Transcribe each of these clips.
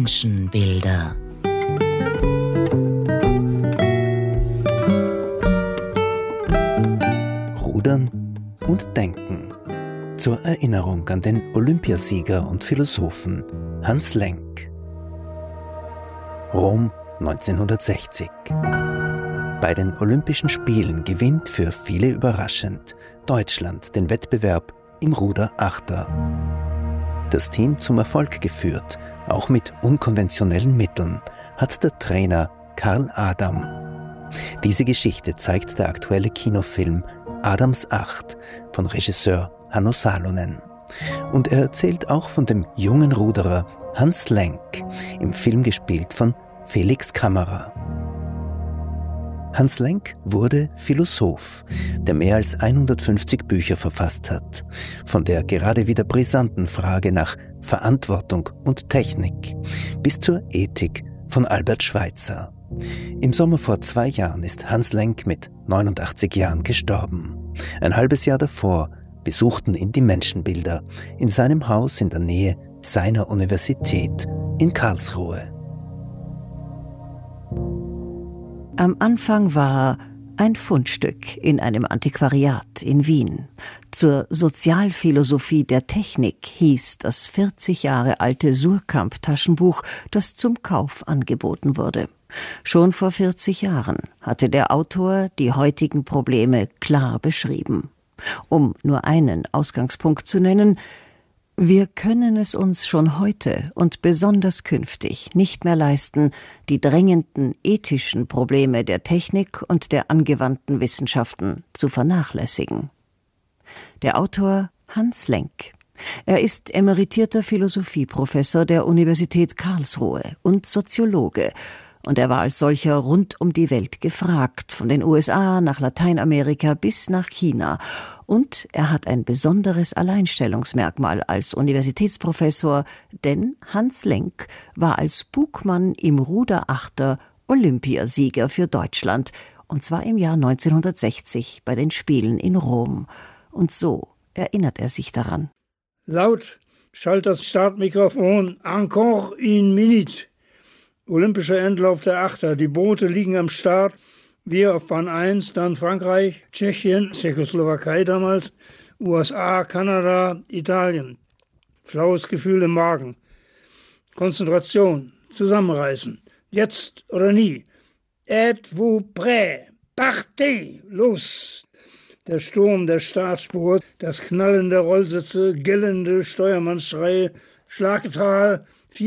Menschenbilder. Rudern und Denken. Zur Erinnerung an den Olympiasieger und Philosophen Hans Lenk. Rom 1960. Bei den Olympischen Spielen gewinnt für viele überraschend Deutschland den Wettbewerb im Ruderachter. Das Team zum Erfolg geführt, auch mit unkonventionellen Mitteln, hat der Trainer Karl Adam. Diese Geschichte zeigt der aktuelle Kinofilm Adams Acht von Regisseur Hanno Salonen. Und er erzählt auch von dem jungen Ruderer Hans Lenk, im Film gespielt von Felix Kammerer. Hans Lenk wurde Philosoph, der mehr als 150 Bücher verfasst hat, von der gerade wieder brisanten Frage nach Verantwortung und Technik bis zur Ethik von Albert Schweitzer. Im Sommer vor 2 Jahren ist Hans Lenk mit 89 Jahren gestorben. Ein halbes Jahr davor besuchten ihn die Menschenbilder in seinem Haus in der Nähe seiner Universität in Karlsruhe. Am Anfang war ein Fundstück in einem Antiquariat in Wien. Zur Sozialphilosophie der Technik hieß das 40 Jahre alte Suhrkamp-Taschenbuch, das zum Kauf angeboten wurde. Schon vor 40 Jahren hatte der Autor die heutigen Probleme klar beschrieben. Um nur einen Ausgangspunkt zu nennen: Wir können es uns schon heute und besonders künftig nicht mehr leisten, die drängenden ethischen Probleme der Technik und der angewandten Wissenschaften zu vernachlässigen. Der Autor Hans Lenk. Er ist emeritierter Philosophieprofessor der Universität Karlsruhe und Soziologe. Und er war als solcher rund um die Welt gefragt, von den USA nach Lateinamerika bis nach China. Und er hat ein besonderes Alleinstellungsmerkmal als Universitätsprofessor, denn Hans Lenk war als Bugmann im Ruderachter Olympiasieger für Deutschland, und zwar im Jahr 1960 bei den Spielen in Rom. Und so erinnert er sich daran. Laut schallt das Startmikrofon encore une minute. Olympischer Endlauf der Achter. Die Boote liegen am Start. Wir auf Bahn 1, dann Frankreich, Tschechien, Tschechoslowakei damals, USA, Kanada, Italien. Flaues Gefühl im Magen. Konzentration, zusammenreißen. Jetzt oder nie. Êtes-vous prêt? Partez! Los! Der Sturm der Startspur, das Knallen der Rollsitze, gellende Steuermannsschreie, Schlagzahl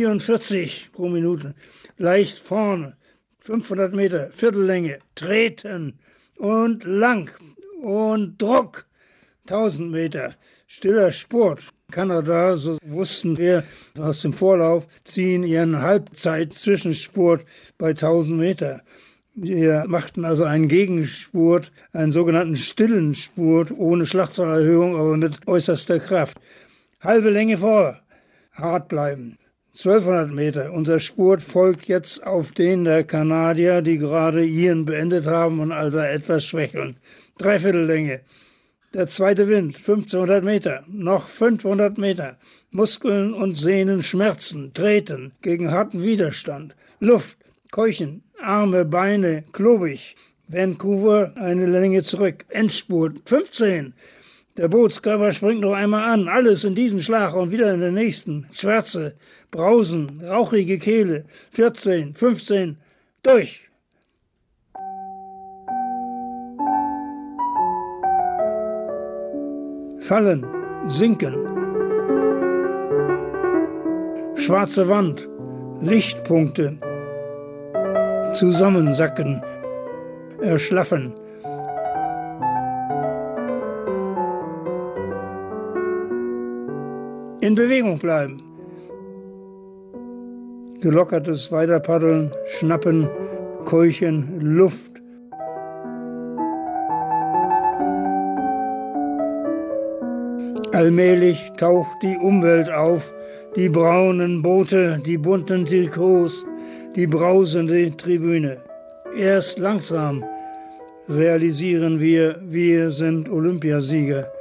44 pro Minute. Leicht vorne, 500 Meter, Viertellänge, treten und lang und Druck, 1000 Meter, stiller Spurt. Kanada, so wussten wir aus dem Vorlauf, ziehen ihren Halbzeit-Zwischenspurt bei 1000 Meter. Wir machten also einen Gegenspurt, einen sogenannten stillen Spurt, ohne Schlagzahlerhöhung, aber mit äußerster Kraft. Halbe Länge vor, hart bleiben. 1200 Meter. Unser Spurt folgt jetzt auf den der Kanadier, die gerade ihren beendet haben und also etwas schwächeln. Dreiviertellänge. Der zweite Wind, 1500 Meter. Noch 500 Meter. Muskeln und Sehnen schmerzen, treten gegen harten Widerstand. Luft, keuchen, Arme, Beine, klobig. Vancouver, eine Länge zurück. Endspurt, 15. Der Bootskörper springt noch einmal an. Alles in diesen Schlag und wieder in den nächsten. Schwärze, Brausen, rauchige Kehle. 14, 15, durch. Fallen, sinken. Schwarze Wand, Lichtpunkte. Zusammensacken, erschlaffen. In Bewegung bleiben. Gelockertes Weiterpaddeln, Schnappen, Keuchen, Luft. Allmählich taucht die Umwelt auf, die braunen Boote, die bunten Trikots, die brausende Tribüne. Erst langsam realisieren wir sind Olympiasieger.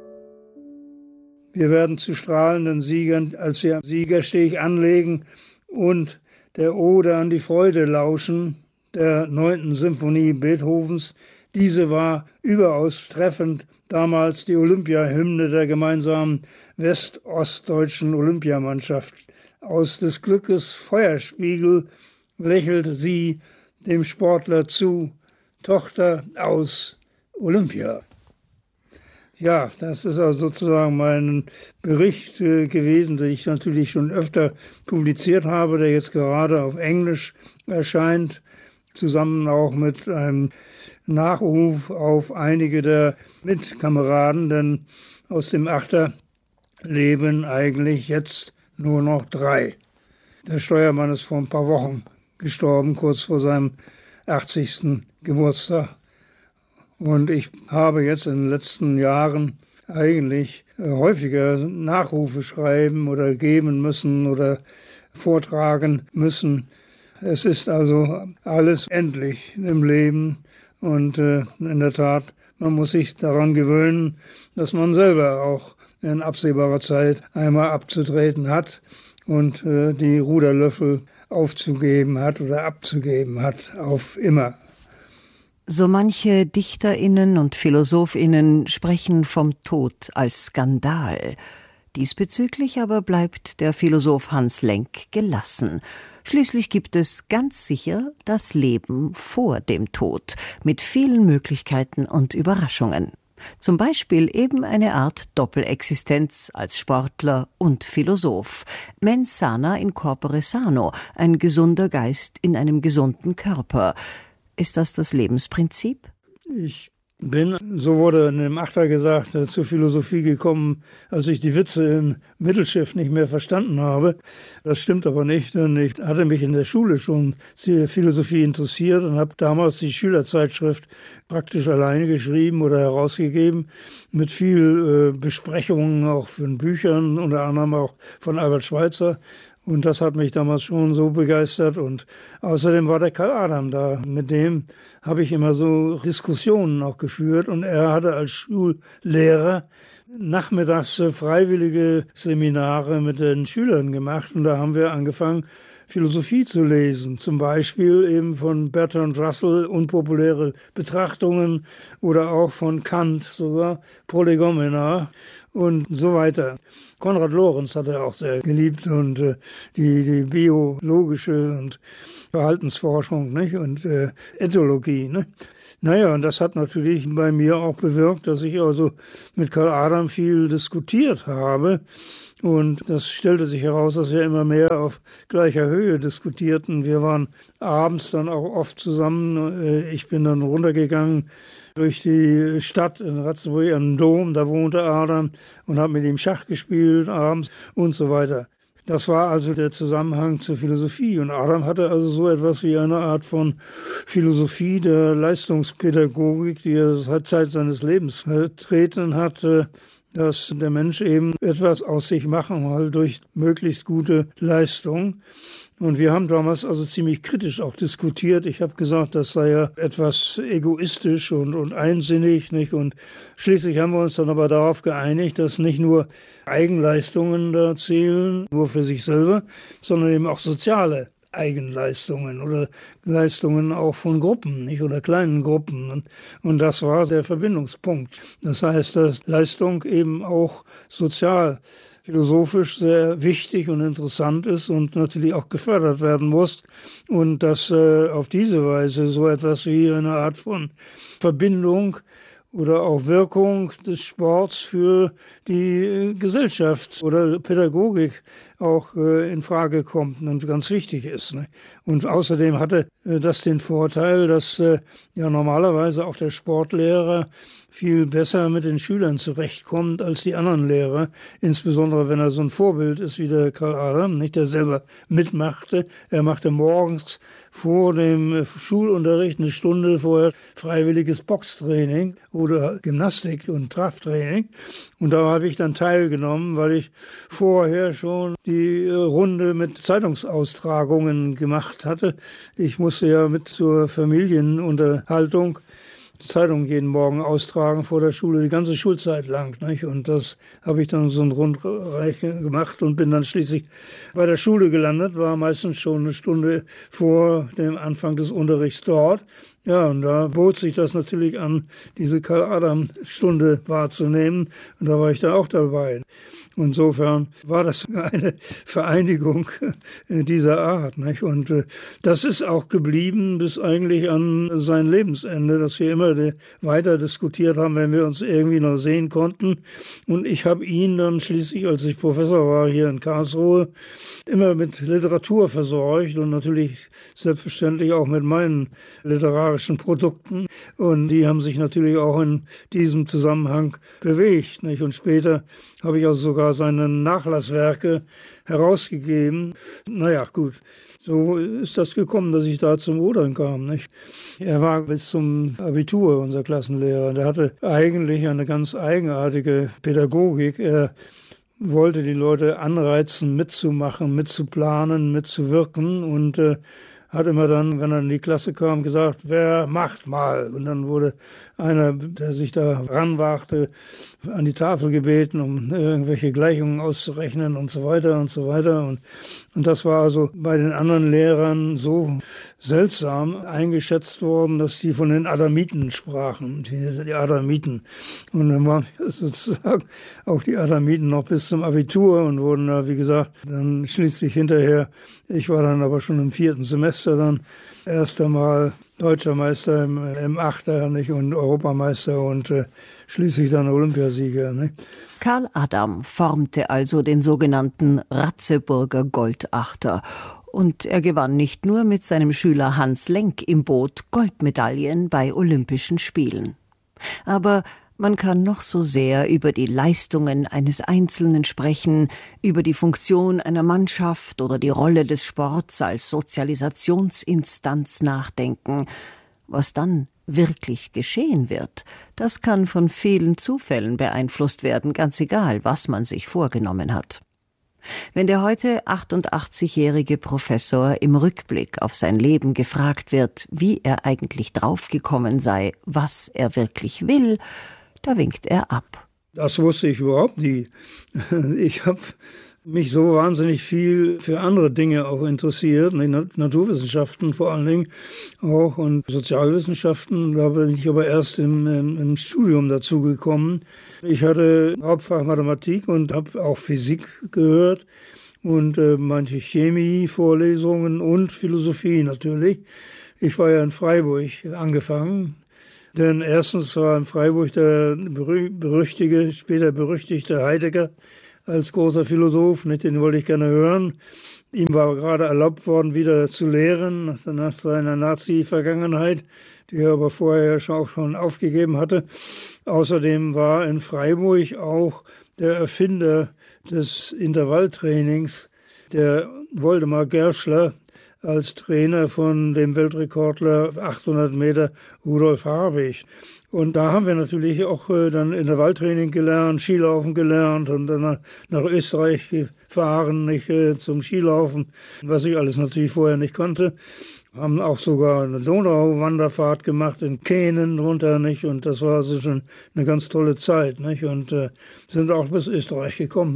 Wir werden zu strahlenden Siegern, als wir am Siegersteg anlegen und der Ode an die Freude lauschen, der 9. Symphonie Beethovens. Diese war überaus treffend, damals die Olympiahymne der gemeinsamen west-ostdeutschen Olympiamannschaft. Aus des Glückes Feuerspiegel lächelt sie dem Sportler zu, Tochter aus Olympia. Ja, das ist also sozusagen mein Bericht gewesen, den ich natürlich schon öfter publiziert habe, der jetzt gerade auf Englisch erscheint, zusammen auch mit einem Nachruf auf einige der Mitkameraden, denn aus dem Achter leben eigentlich jetzt nur noch 3. Der Steuermann ist vor ein paar Wochen gestorben, kurz vor seinem 80. Geburtstag. Und ich habe jetzt in den letzten Jahren eigentlich häufiger Nachrufe schreiben oder geben müssen oder vortragen müssen. Es ist also alles endlich im Leben und in der Tat, man muss sich daran gewöhnen, dass man selber auch in absehbarer Zeit einmal abzutreten hat und die Ruderlöffel aufzugeben hat oder abzugeben hat auf immer. So manche DichterInnen und PhilosophInnen sprechen vom Tod als Skandal. Diesbezüglich aber bleibt der Philosoph Hans Lenk gelassen. Schließlich gibt es ganz sicher das Leben vor dem Tod mit vielen Möglichkeiten und Überraschungen. Zum Beispiel eben eine Art Doppelexistenz als Sportler und Philosoph. Mens sana in corpore sano, ein gesunder Geist in einem gesunden Körper. Ist das Lebensprinzip? Ich bin, so wurde in dem Achter gesagt, zur Philosophie gekommen, als ich die Witze im Mittelschiff nicht mehr verstanden habe. Das stimmt aber nicht, denn ich hatte mich in der Schule schon sehr Philosophie interessiert und habe damals die Schülerzeitschrift praktisch alleine geschrieben oder herausgegeben, mit viel Besprechungen auch von Büchern, unter anderem auch von Albert Schweitzer. Und das hat mich damals schon so begeistert. Und außerdem war der Karl Adam da. Mit dem habe ich immer so Diskussionen auch geführt. Und er hatte als Schullehrer nachmittags freiwillige Seminare mit den Schülern gemacht. Und da haben wir angefangen, Philosophie zu lesen. Zum Beispiel eben von Bertrand Russell, Unpopuläre Betrachtungen, oder auch von Kant sogar, Prolegomena und so weiter. Konrad Lorenz hat er auch sehr geliebt und die biologische und Verhaltensforschung, nicht? Und Ethologie. Ne? Naja, und das hat natürlich bei mir auch bewirkt, dass ich also mit Karl Adam viel diskutiert habe. Und das stellte sich heraus, dass wir immer mehr auf gleicher Höhe diskutierten. Wir waren abends dann auch oft zusammen. Ich bin dann runtergegangen durch die Stadt in Ratzeburg an den Dom, da wohnte Adam, und habe mit ihm Schach gespielt abends und so weiter. Das war also der Zusammenhang zur Philosophie. Und Adam hatte also so etwas wie eine Art von Philosophie der Leistungspädagogik, die er seit Zeit seines Lebens vertreten hatte, dass der Mensch eben etwas aus sich machen will durch möglichst gute Leistung. Und wir haben damals also ziemlich kritisch auch diskutiert. Ich habe gesagt, das sei ja etwas egoistisch und einsinnig, nicht? Und schließlich haben wir uns dann aber darauf geeinigt, dass nicht nur Eigenleistungen da zählen, nur für sich selber, sondern eben auch soziale Eigenleistungen oder Leistungen auch von Gruppen, nicht, oder kleinen Gruppen. Und das war der Verbindungspunkt. Das heißt, dass Leistung eben auch sozial, philosophisch sehr wichtig und interessant ist und natürlich auch gefördert werden muss. Und dass auf diese Weise so etwas wie eine Art von Verbindung oder auch Wirkung des Sports für die Gesellschaft oder Pädagogik auch in Frage kommt und ganz wichtig ist. Ne? Und außerdem hatte das den Vorteil, dass ja normalerweise auch der Sportlehrer viel besser mit den Schülern zurechtkommt als die anderen Lehrer, insbesondere wenn er so ein Vorbild ist wie der Karl Adam, nicht, der selber mitmachte. Er machte morgens vor dem Schulunterricht eine Stunde vorher freiwilliges Boxtraining oder Gymnastik und Krafttraining. Und da habe ich dann teilgenommen, weil ich vorher schon die Runde mit Zeitungsaustragungen gemacht hatte. Ich musste ja mit zur Familienunterhaltung die Zeitung jeden Morgen austragen vor der Schule, die ganze Schulzeit lang. Nicht? Und das habe ich dann so ein Rundreich gemacht und bin dann schließlich bei der Schule gelandet, war meistens schon eine Stunde vor dem Anfang des Unterrichts dort. Ja, und da bot sich das natürlich an, diese Karl-Adam-Stunde wahrzunehmen. Und da war ich dann auch dabei. Insofern war das eine Vereinigung dieser Art. Nicht? Und das ist auch geblieben bis eigentlich an sein Lebensende, dass wir immer weiter diskutiert haben, wenn wir uns irgendwie noch sehen konnten. Und ich habe ihn dann schließlich, als ich Professor war hier in Karlsruhe, immer mit Literatur versorgt und natürlich selbstverständlich auch mit meinen literarischen Produkten. Und die haben sich natürlich auch in diesem Zusammenhang bewegt. Nicht? Und später habe ich auch sogar seine Nachlasswerke herausgegeben. Naja, gut. So ist das gekommen, dass ich da zum Rudern kam. Nicht? Er war bis zum Abitur unser Klassenlehrer. Der hatte eigentlich eine ganz eigenartige Pädagogik. Er wollte die Leute anreizen, mitzumachen, mitzuplanen, mitzuwirken und hat immer dann, wenn er in die Klasse kam, gesagt, wer macht mal? Und dann wurde einer, der sich da ranwagte, an die Tafel gebeten, um irgendwelche Gleichungen auszurechnen und so weiter und so weiter. Und das war also bei den anderen Lehrern so seltsam eingeschätzt worden, dass die von den Adamiten sprachen, die Adamiten. Und dann waren wir sozusagen auch die Adamiten noch bis zum Abitur und wurden da, wie gesagt, dann schließlich hinterher, ich war dann aber schon im 4. Semester dann erst einmal Deutscher Meister im Achter, nicht, und Europameister und schließlich dann Olympiasieger. Nicht? Karl Adam formte also den sogenannten Ratzeburger Goldachter. Und er gewann nicht nur mit seinem Schüler Hans Lenk im Boot Goldmedaillen bei Olympischen Spielen. Aber man kann noch so sehr über die Leistungen eines Einzelnen sprechen, über die Funktion einer Mannschaft oder die Rolle des Sports als Sozialisationsinstanz nachdenken. Was dann wirklich geschehen wird, das kann von vielen Zufällen beeinflusst werden, ganz egal, was man sich vorgenommen hat. Wenn der heute 88-jährige Professor im Rückblick auf sein Leben gefragt wird, wie er eigentlich draufgekommen sei, was er wirklich will, da winkt er ab. Das wusste ich überhaupt nie. Ich habe mich so wahnsinnig viel für andere Dinge auch interessiert, Naturwissenschaften vor allen Dingen auch und Sozialwissenschaften. Da bin ich aber erst im Studium dazu gekommen. Ich hatte Hauptfach Mathematik und habe auch Physik gehört und manche Chemie-Vorlesungen und Philosophie natürlich. Ich war ja in Freiburg angefangen. Denn erstens war in Freiburg der später berüchtigte Heidegger als großer Philosoph, nicht? Den wollte ich gerne hören. Ihm war gerade erlaubt worden, wieder zu lehren, nach seiner Nazi-Vergangenheit, die er aber vorher auch schon aufgegeben hatte. Außerdem war in Freiburg auch der Erfinder des Intervalltrainings, der Woldemar Gerschler, als Trainer von dem Weltrekordler 800 Meter Rudolf Habig. Und da haben wir natürlich auch dann Intervalltraining gelernt, Skilaufen gelernt und dann nach Österreich gefahren, nicht, zum Skilaufen, was ich alles natürlich vorher nicht konnte. Haben auch sogar eine Donauwanderfahrt gemacht in Kähnen drunter, nicht? Und das war also schon eine ganz tolle Zeit, nicht? Und sind auch bis Österreich gekommen,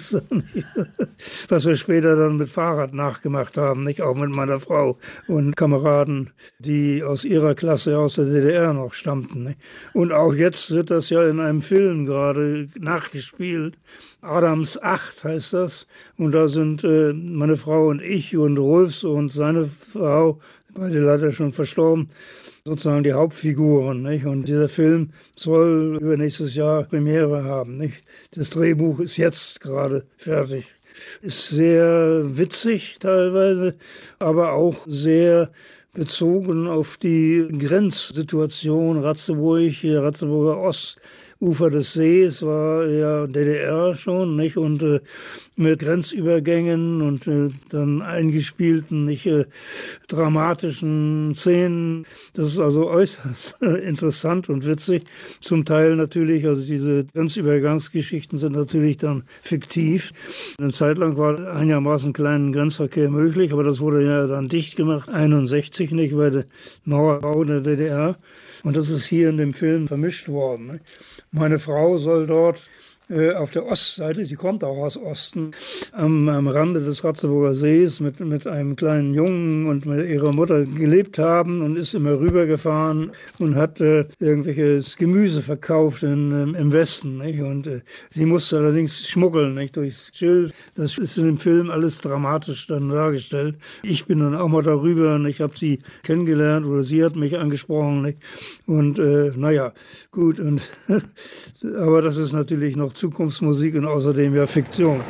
was wir später dann mit Fahrrad nachgemacht haben, nicht? Auch mit meiner Frau und Kameraden, die aus ihrer Klasse aus der DDR noch stammten, nicht? Und auch jetzt wird das ja in einem Film gerade nachgespielt. Adams 8 heißt das. Und da sind meine Frau und ich und Rolfs und seine Frau, beide leider schon verstorben, sozusagen die Hauptfiguren. Nicht? Und dieser Film soll übernächstes Jahr Premiere haben. Nicht? Das Drehbuch ist jetzt gerade fertig. Ist sehr witzig teilweise, aber auch sehr bezogen auf die Grenzsituation Ratzeburger Ost Ufer des Sees war ja DDR schon, nicht? Und mit Grenzübergängen und dann eingespielten, nicht dramatischen Szenen. Das ist also äußerst interessant und witzig. Zum Teil natürlich, also diese Grenzübergangsgeschichten sind natürlich dann fiktiv. Eine Zeit lang war einigermaßen kleinen Grenzverkehr möglich, aber das wurde ja dann dicht gemacht, 61 nicht, bei der Mauerbau der DDR. Und das ist hier in dem Film vermischt worden. Nicht? Meine Frau soll dort auf der Ostseite, sie kommt auch aus Osten, am Rande des Ratzeburger Sees mit einem kleinen Jungen und mit ihrer Mutter gelebt haben und ist immer rübergefahren und hat irgendwelches Gemüse verkauft im Westen. Nicht? Und sie musste allerdings schmuggeln, nicht? Durchs Schilf. Das ist in dem Film alles dramatisch dann dargestellt. Ich bin dann auch mal darüber und ich habe sie kennengelernt oder sie hat mich angesprochen. Nicht? Und naja, gut. Und aber das ist natürlich noch Zukunftsmusik und außerdem ja Fiktion.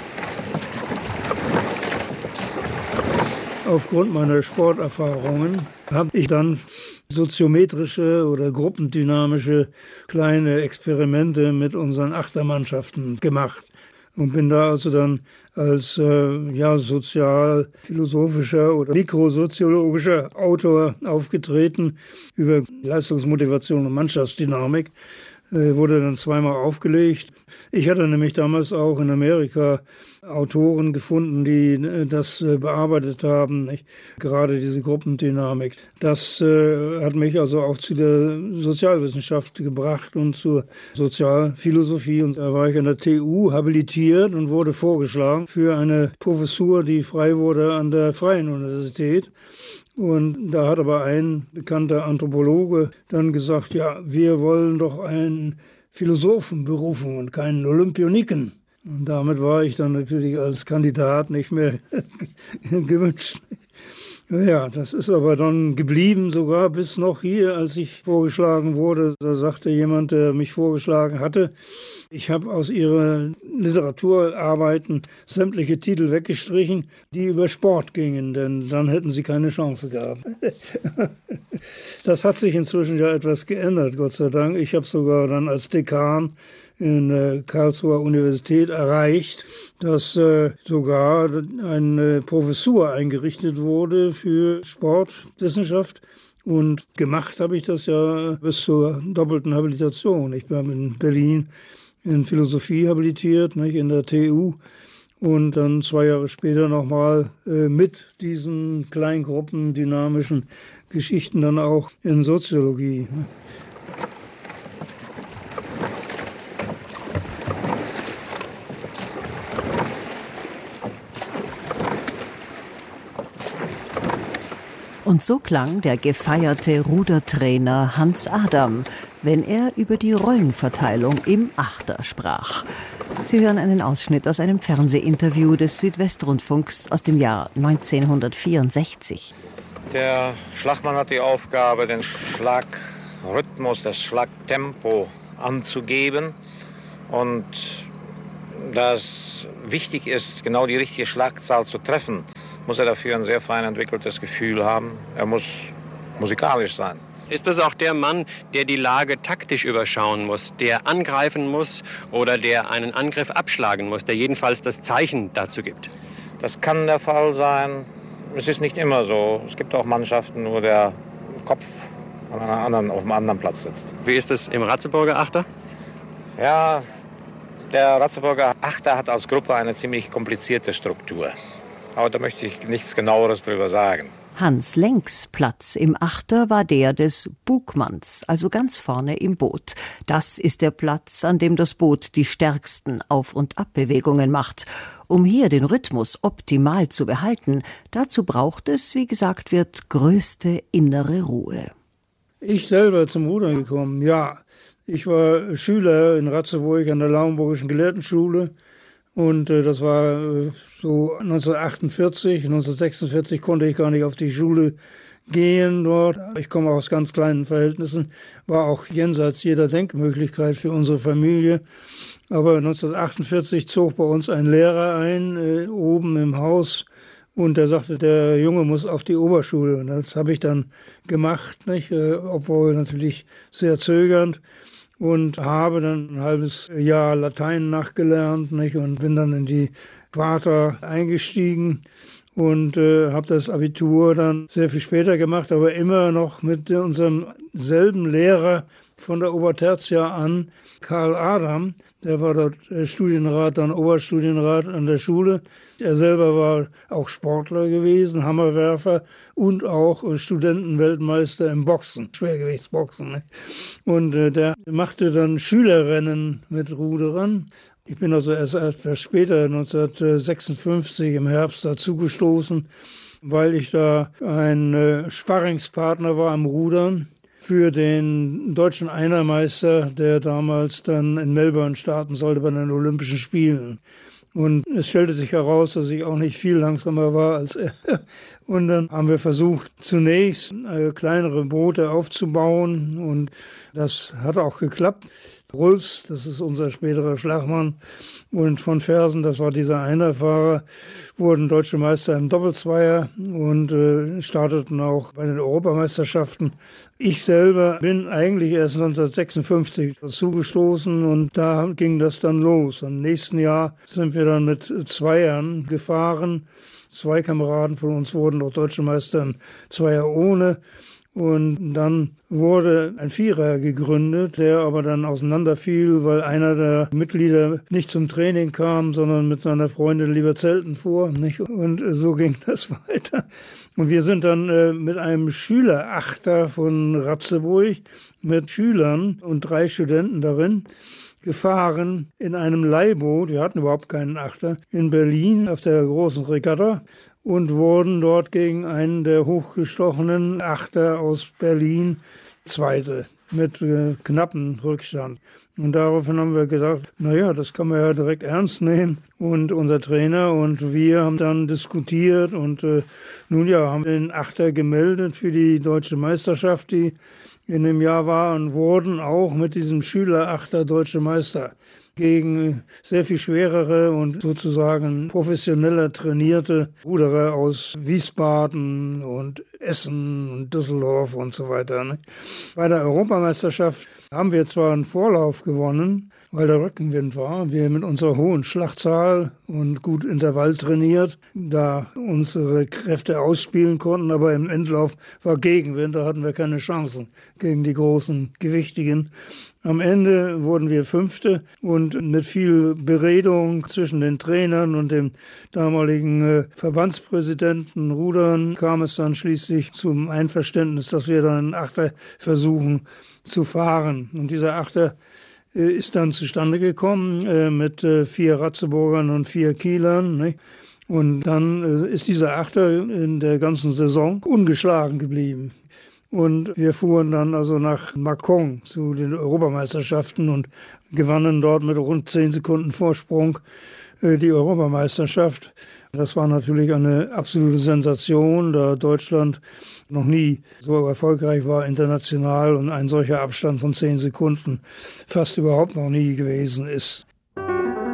Aufgrund meiner Sporterfahrungen habe ich dann soziometrische oder gruppendynamische kleine Experimente mit unseren Achtermannschaften gemacht und bin da also dann als sozialphilosophischer oder mikrosoziologischer Autor aufgetreten über Leistungsmotivation und Mannschaftsdynamik. Wurde dann zweimal aufgelegt. Ich hatte nämlich damals auch in Amerika Autoren gefunden, die das bearbeitet haben, nicht? Gerade diese Gruppendynamik. Das hat mich also auch zu der Sozialwissenschaft gebracht und zur Sozialphilosophie. Und da war ich an der TU habilitiert und wurde vorgeschlagen für eine Professur, die frei wurde an der Freien Universität. Und da hat aber ein bekannter Anthropologe dann gesagt, ja, wir wollen doch einen Philosophen berufen und keinen Olympioniken. Und damit war ich dann natürlich als Kandidat nicht mehr gewünscht. Ja, das ist aber dann geblieben, sogar bis noch hier, als ich vorgeschlagen wurde. Da sagte jemand, der mich vorgeschlagen hatte, ich habe aus Ihrer Literaturarbeiten sämtliche Titel weggestrichen, die über Sport gingen, denn dann hätten Sie keine Chance gehabt. Das hat sich inzwischen ja etwas geändert, Gott sei Dank. Ich habe sogar dann als Dekan in der Karlsruher Universität erreicht, dass sogar eine Professur eingerichtet wurde für Sportwissenschaft. Und gemacht habe ich das ja bis zur doppelten Habilitation. Ich bin in Berlin in Philosophie habilitiert, nicht, in der TU. Und dann 2 Jahre später nochmal mit diesen Kleingruppen, dynamischen Geschichten dann auch in Soziologie. Und so klang der gefeierte Rudertrainer Hans Adam, wenn er über die Rollenverteilung im Achter sprach. Sie hören einen Ausschnitt aus einem Fernsehinterview des Südwestrundfunks aus dem Jahr 1964. Der Schlagmann hat die Aufgabe, den Schlagrhythmus, das Schlagtempo anzugeben. Und da es wichtig ist, genau die richtige Schlagzahl zu treffen, muss er dafür ein sehr fein entwickeltes Gefühl haben. Er muss musikalisch sein. Ist das auch der Mann, der die Lage taktisch überschauen muss, der angreifen muss oder der einen Angriff abschlagen muss, der jedenfalls das Zeichen dazu gibt? Das kann der Fall sein. Es ist nicht immer so. Es gibt auch Mannschaften, wo der Kopf auf einem anderen Platz sitzt. Wie ist es im Ratzeburger Achter? Ja, der Ratzeburger Achter hat als Gruppe eine ziemlich komplizierte Struktur. Aber da möchte ich nichts Genaueres drüber sagen. Hans Lenks Platz im Achter war der des Bugmanns, also ganz vorne im Boot. Das ist der Platz, an dem das Boot die stärksten Auf- und Abbewegungen macht. Um hier den Rhythmus optimal zu behalten, dazu braucht es, wie gesagt wird, größte innere Ruhe. Ich selber zum Rudern gekommen, ja. Ich war Schüler in Ratzeburg an der Lauenburgischen Gelehrtenschule. Und das war so 1948, 1946 konnte ich gar nicht auf die Schule gehen dort. Ich komme aus ganz kleinen Verhältnissen, war auch jenseits jeder Denkmöglichkeit für unsere Familie. Aber 1948 zog bei uns ein Lehrer ein, oben im Haus. Und der sagte, der Junge muss auf die Oberschule. Und das habe ich dann gemacht, nicht? Obwohl natürlich sehr zögernd. und habe dann ein halbes Jahr Latein nachgelernt, nicht? Und bin dann in die Quarta eingestiegen und habe das Abitur dann sehr viel später gemacht, aber immer noch mit unserem selben Lehrer von der Obertertia an, Karl Adam. Der war dort Studienrat, dann Oberstudienrat an der Schule. Er selber war auch Sportler gewesen, Hammerwerfer und auch Studentenweltmeister im Boxen, Schwergewichtsboxen. Ne? Und der machte dann Schülerrennen mit Ruderern. Ich bin also erst etwas später, 1956 im Herbst, dazugestoßen, weil ich da ein Sparringspartner war am Rudern für den deutschen Einermeister, der damals dann in Melbourne starten sollte bei den Olympischen Spielen. Und es stellte sich heraus, dass ich auch nicht viel langsamer war als er. Und dann haben wir versucht, zunächst kleinere Boote aufzubauen. Und das hat auch geklappt. Rulfs, das ist unser späterer Schlagmann, und von Fersen, das war dieser Einerfahrer, wurden deutsche Meister im Doppelzweier und starteten auch bei den Europameisterschaften. Ich selber bin eigentlich erst 1956 dazugestoßen und da ging das dann los. Im nächsten Jahr sind wir dann mit Zweiern gefahren. 2 Kameraden von uns wurden noch deutsche Meister im Zweier ohne. Und dann wurde ein Vierer gegründet, der aber dann auseinanderfiel, weil einer der Mitglieder nicht zum Training kam, sondern mit seiner Freundin lieber zelten fuhr. Nicht? Und so ging das weiter. Und wir sind dann mit einem Schülerachter von Ratzeburg mit Schülern und 3 Studenten darin gefahren in einem Leihboot, wir hatten überhaupt keinen Achter, in Berlin auf der großen Regatta und wurden dort gegen einen der hochgestochenen Achter aus Berlin Zweite mit knappen Rückstand. Und daraufhin haben wir gesagt, naja, das kann man ja direkt ernst nehmen. Und unser Trainer und wir haben dann diskutiert und nun ja, haben den Achter gemeldet für die deutsche Meisterschaft, die in dem Jahr war, und wurden auch mit diesem Schülerachter deutsche Meister gegen sehr viel schwerere und sozusagen professioneller trainierte Ruderer aus Wiesbaden und Essen und Düsseldorf und so weiter. Ne? Bei der Europameisterschaft haben wir zwar einen Vorlauf gewonnen, weil der Rückenwind war, wir mit unserer hohen Schlagzahl und gut Intervall trainiert, da unsere Kräfte ausspielen konnten, aber im Endlauf war Gegenwind, da hatten wir keine Chancen gegen die großen Gewichtigen. Am Ende wurden wir Fünfte und mit viel Beredung zwischen den Trainern und dem damaligen Verbandspräsidenten Rudern kam es dann schließlich zum Einverständnis, dass wir dann einen Achter versuchen zu fahren. Und dieser Achter ist dann zustande gekommen mit 4 Ratzeburgern und 4 Kielern. Nicht? Und dann ist dieser Achter in der ganzen Saison ungeschlagen geblieben. Und wir fuhren dann also nach Mâcon zu den Europameisterschaften und gewannen dort mit rund 10 Sekunden Vorsprung die Europameisterschaft. Das war natürlich eine absolute Sensation, da Deutschland noch nie so erfolgreich war international und ein solcher Abstand von 10 Sekunden fast überhaupt noch nie gewesen ist.